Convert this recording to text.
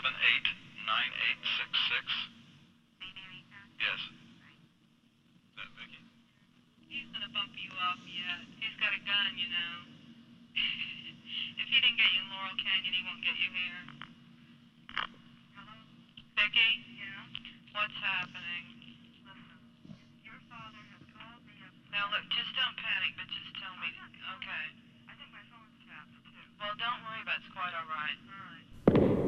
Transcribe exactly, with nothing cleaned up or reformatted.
seven eight nine eight six six. Yes. Is that Vicky? He's gonna bump you off yet. He's got a gun, you know. If he didn't get you in Laurel Canyon, he won't get you here. Hello? Vicky? Yeah? What's happening? Listen, your father has called me up. Now look, just don't panic, but just tell me. Okay. I think my phone's tapped, too. Well, don't worry about it. It's quite all right. All right.